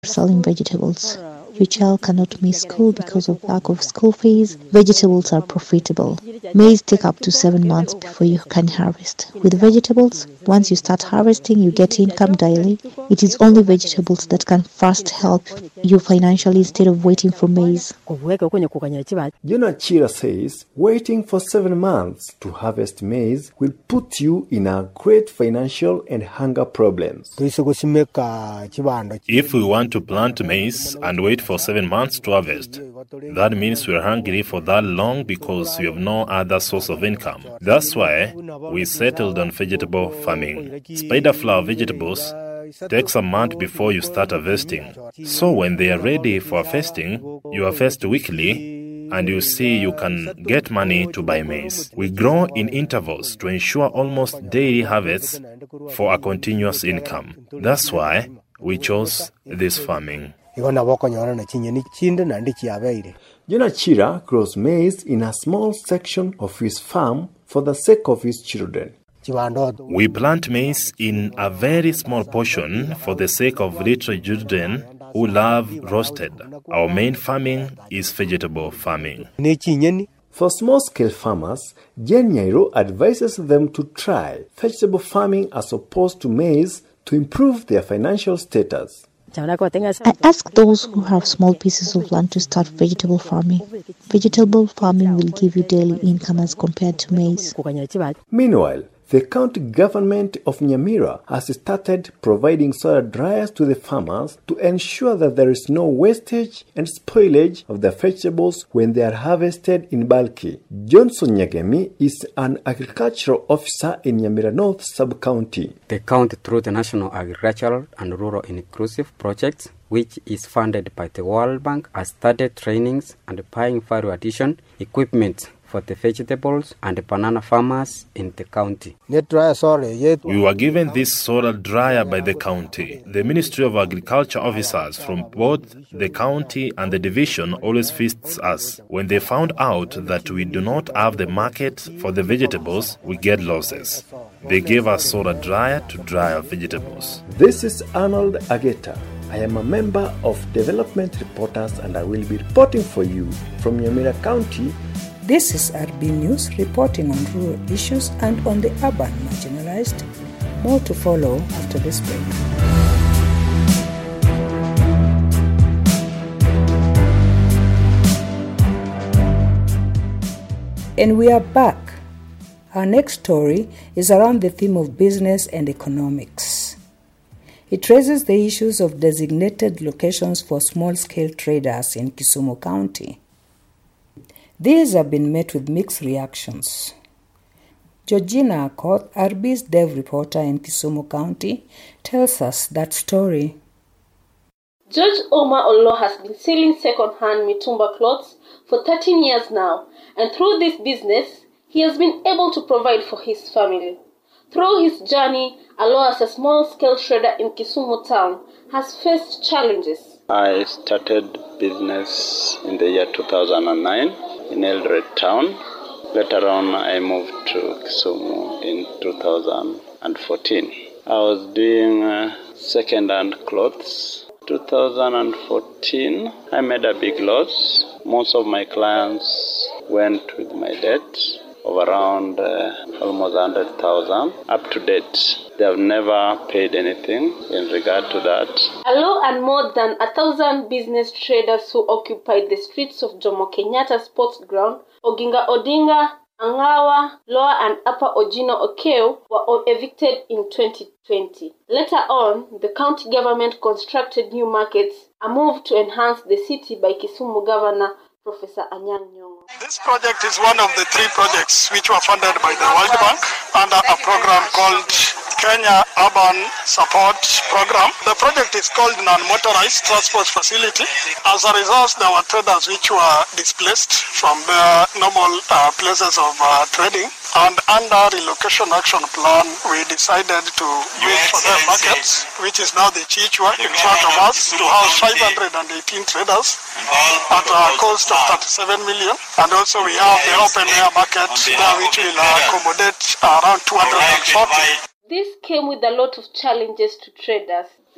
selling vegetables. Your child cannot miss school because of lack of school fees. Vegetables are profitable. Maize take up to 7 months before you can harvest. With vegetables, once you start harvesting, you get income daily. It is only vegetables that can first help you financially instead of waiting for maize. Jonah Chira says waiting for 7 months to harvest maize will put you in a great financial and hunger problems. If we want to plant maize and wait for 7 months to harvest, that means we're hungry for that long because we have no other source of income. That's why we settled on vegetable farming. Spider flower vegetables takes a month before you start harvesting. So when they are ready for harvesting, you harvest weekly and you see you can get money to buy maize. We grow in intervals to ensure almost daily harvests for a continuous income. That's why we chose this farming. Jonah Chira grows maize in a small section of his farm for the sake of his children. We plant maize in a very small portion for the sake of little children who love roasted. Our main farming is vegetable farming. For small-scale farmers, Jen Nyairo advises them to try vegetable farming as opposed to maize to improve their financial status. I ask those who have small pieces of land to start vegetable farming. Vegetable farming will give you daily income as compared to maize. Meanwhile, the county government of Nyamira has started providing solar dryers to the farmers to ensure that there is no wastage and spoilage of the vegetables when they are harvested in bulky. Johnson Nyagemi is an agricultural officer in Nyamira North Sub-County. The county, through the National Agricultural and Rural Inclusive Project, which is funded by the World Bank, has started trainings and buying value addition equipment for the vegetables and banana farmers in the county. We were given this solar dryer by the county. The Ministry of Agriculture officers from both the county and the division always visits us. When they found out that we do not have the market for the vegetables, we get losses. They gave us solar dryer to dry our vegetables. This is Arnold Ageta. I am a member of Development Reporters and I will be reporting for you from Nyamira County. This is RB News reporting on rural issues and on the urban marginalized. More to follow after this break. And we are back. Our next story is around the theme of business and economics. It raises the issues of designated locations for small-scale traders in Kisumu County. These have been met with mixed reactions. Georgina Akoth, RB's Dev reporter in Kisumu County, tells us that story. George Omar Olo has been selling second-hand mitumba clothes for 13 years now, and through this business, he has been able to provide for his family. Through his journey, Olo as a small-scale trader in Kisumu town has faced challenges. I started business in the year 2009 in Eldoret town. Later on, I moved to Kisumu in 2014. I was doing second-hand clothes. 2014, I made a big loss. Most of my clients went with my debt of around almost 100,000. Up to date, they have never paid anything in regard to that. Alo and more than 1,000 business traders who occupied the streets of Jomo Kenyatta Sports Ground, Oginga Odinga, Angawa, Lower and Upper Ojino Okeo were all evicted in 2020. Later on, the county government constructed new markets, a move to enhance the city by Kisumu Governor Professor Anyang' Nyong'o. This project is one of the 3 projects which were funded by the World Bank under a program called Kenya Urban Support Program. The project is called Non-Motorized Transport Facility. As a result, there were traders which were displaced from their normal places of trading. And under Relocation Action Plan, we decided to build for them markets, which is now the Chichwa in front of us, to house 518 traders at a cost of 37 million. And also we have the open air market there, which will accommodate around 240. This came with a lot of challenges to traders.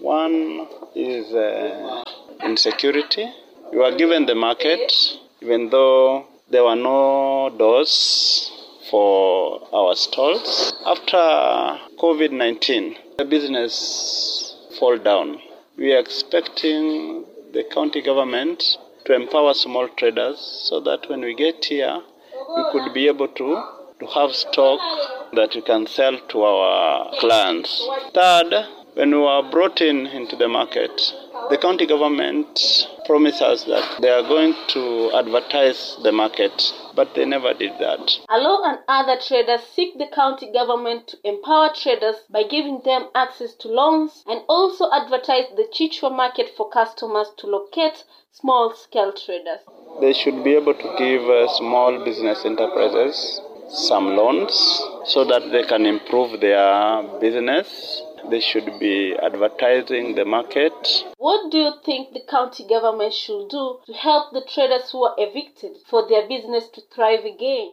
One is insecurity. We were given the market, even though there were no doors for our stalls. After COVID-19, the business fall down. We are expecting the county government to empower small traders so that when we get here, we could be able to have stock that we can sell to our clients. Third, when we were brought into the market, the county government promised us that they are going to advertise the market, but they never did that. Alo and other traders seek the county government to empower traders by giving them access to loans and also advertise the Chichwa market for customers to locate small-scale traders. They should be able to give small business enterprises some loans so that they can improve their business. They should be advertising the market. What do you think the county government should do to help the traders who are evicted for their business to thrive again?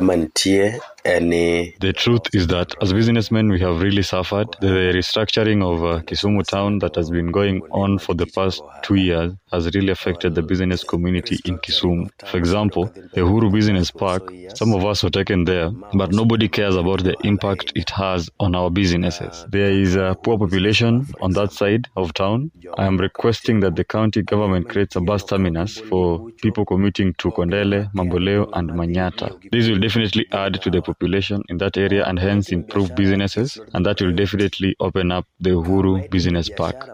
The truth is that as businessmen, we have really suffered. The restructuring of Kisumu town that has been going on for the past 2 years has really affected the business community in Kisumu. For example, the Uhuru Business Park, some of us were taken there, but nobody cares about the impact it has on our businesses. There is a poor population on that side of town. I am requesting that the county government creates a bus terminus for people commuting to Kondele, Mamboleo and Manyata. This will definitely add to the population in that area and hence improve businesses, and that will definitely open up the Uhuru Business Park.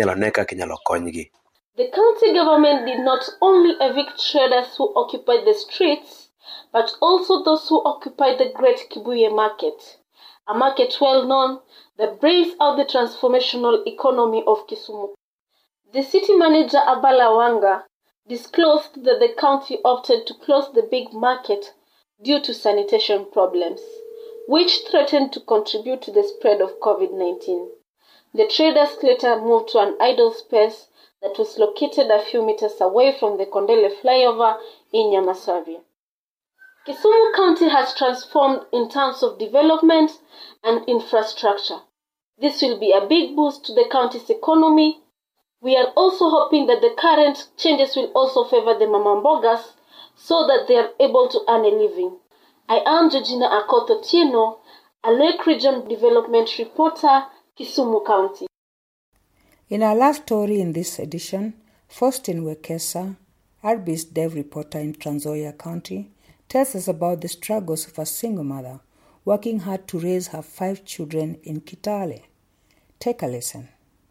The county government did not only evict traders who occupied the streets, but also those who occupied the Great Kibuye Market, a market well known that brings out the transformational economy of Kisumu. The city manager Abala Wanga disclosed that the county opted to close the big market due to sanitation problems, which threatened to contribute to the spread of COVID-19. The traders later moved to an idle space that was located a few meters away from the Kondele flyover in Nyamasari. Kisumu County has transformed in terms of development and infrastructure. This will be a big boost to the county's economy. We are also hoping that the current changes will also favor the Mamambogas so that they are able to earn a living. I am Georgina Akoto Tieno, a Lake Region Development Reporter, Kisumu County. In our last story in this edition, Faustin Wekesa, RB's Dev reporter in Trans Nzoia County, tells us about the struggles of a single mother working hard to raise her 5 children in Kitale. Take a listen.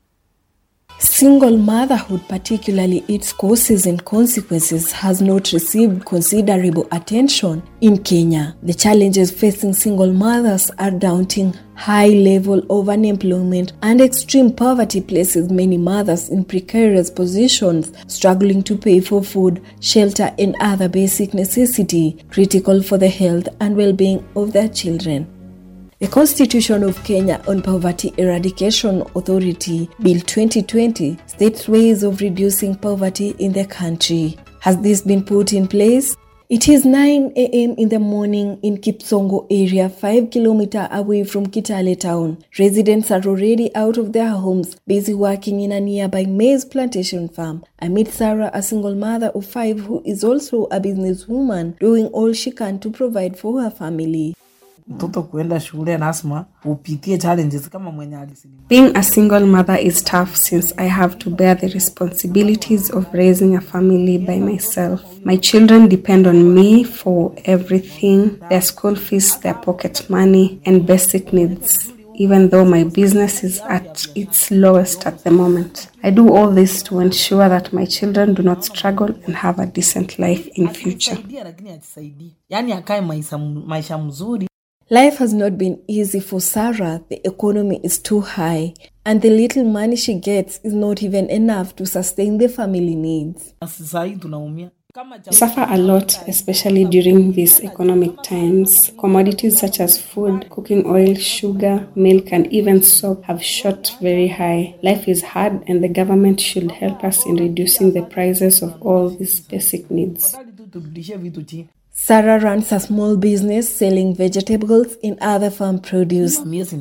Single motherhood, particularly its causes and consequences, has not received considerable attention in Kenya. The challenges facing single mothers are daunting. High level of unemployment and extreme poverty places many mothers in precarious positions, struggling to pay for food, shelter and other basic necessities critical for the health and well-being of their children. The Constitution of Kenya on Poverty Eradication Authority, Bill 2020, states ways of reducing poverty in the country. Has this been put in place? It is 9 a.m. in the morning in Kipsongo area, 5 kilometers away from Kitale town. Residents are already out of their homes, busy working in a nearby maize plantation farm. I meet Sarah, a single mother of 5 who is also a businesswoman, doing all she can to provide for her family. Being a single mother is tough since I have to bear the responsibilities of raising a family by myself. My children depend on me for everything, their school fees, their pocket money, and basic needs. Even though my business is at its lowest at the moment, I do all this to ensure that my children do not struggle and have a decent life in future. Life has not been easy for Sarah. The economy is too high, and the little money she gets is not even enough to sustain the family needs. We suffer a lot, especially during these economic times. Commodities such as food, cooking oil, sugar, milk, and even soap have shot very high. Life is hard, and the government should help us in reducing the prices of all these basic needs. Sarah runs a small business selling vegetables and other farm produce.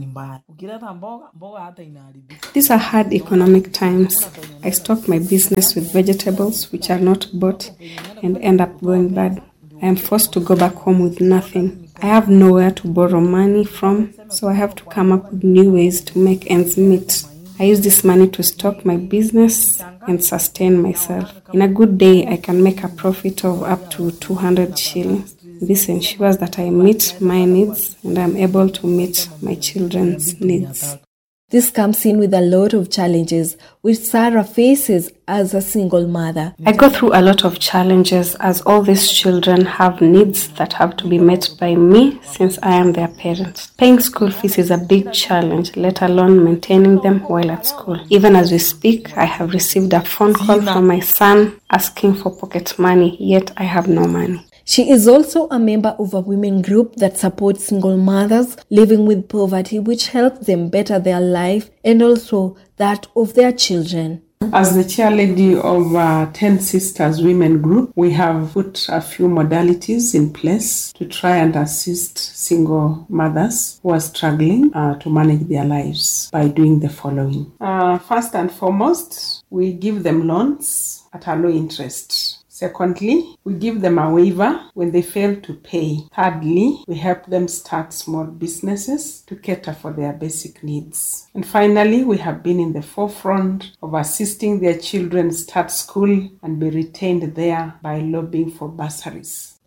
These are hard economic times. I stock my business with vegetables which are not bought and end up going bad. I am forced to go back home with nothing. I have nowhere to borrow money from, so I have to come up with new ways to make ends meet. I use this money to stock my business and sustain myself. In a good day, I can make a profit of up to 200 shillings. This ensures that I meet my needs and I'm able to meet my children's needs. This comes in with a lot of challenges, which Sarah faces as a single mother. I go through a lot of challenges as all these children have needs that have to be met by me since I am their parent. Paying school fees is a big challenge, let alone maintaining them while at school. Even as we speak, I have received a phone call from my son asking for pocket money, yet I have no money. She is also a member of a women group that supports single mothers living with poverty, which helps them better their life and also that of their children. As the chair lady of 10 Sisters Women Group, we have put a few modalities in place to try and assist single mothers who are struggling to manage their lives by doing the following. First and foremost, we give them loans at a low interest. Secondly, we give them a waiver when they fail to pay. Thirdly, we help them start small businesses to cater for their basic needs. And finally, we have been in the forefront of assisting their children start school and be retained there by lobbying for bursaries.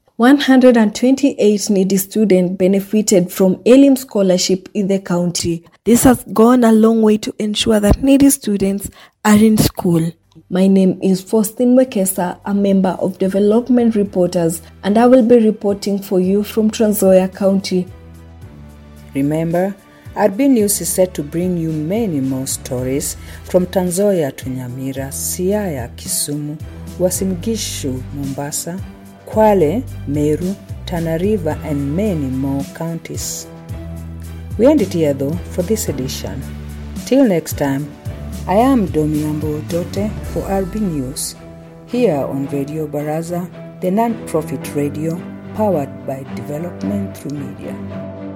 128 needy students benefited from Elim scholarship in the county. This has gone a long way to ensure that needy students are in school. My name is Faustin Wekesa, a member of Development Reporters, and I will be reporting for you from Trans Nzoia County. Remember, RB News is set to bring you many more stories from Trans Nzoia to Nyamira, Siaya, Kisumu, Uasin Gishu, Mombasa, Kwale, Meru, Tana River, and many more counties. We end it here though for this edition. Till next time, I am Domiambo Dote for RB News, here on Radio Baraza, the non-profit radio powered by development through media.